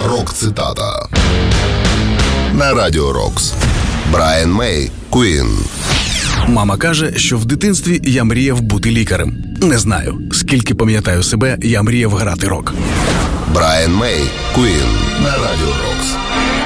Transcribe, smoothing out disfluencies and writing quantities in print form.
Рок-цитата на Радіо Рокс. Брайан Мей, Queen. Мама каже, що в дитинстві я мріяв бути лікарем. Не знаю, скільки пам'ятаю себе, я мріяв грати рок. Брайан Мей, Queen на Радіо Рокс.